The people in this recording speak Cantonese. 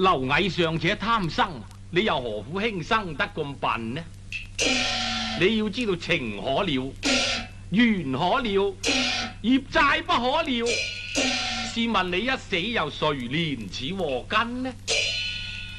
螻蟻尚且貪生，你又何苦輕生得咁笨呢？你要知道情可了，緣可了，業債不可了。試問你一死又誰憐此禍根呢？